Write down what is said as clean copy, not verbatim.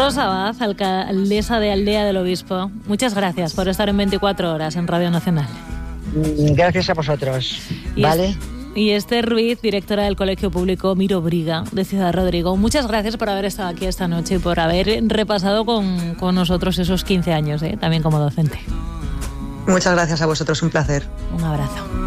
Rosa Abad, alcaldesa de Aldea del Obispo, muchas gracias por estar en 24 horas en Radio Nacional. Gracias a vosotros, ¿vale? Y Esther Ruiz, directora del Colegio Público Miro Briga de Ciudad Rodrigo. Muchas gracias por haber estado aquí esta noche y por haber repasado con nosotros esos 15 años, también como docente. Muchas gracias a vosotros, un placer. Un abrazo.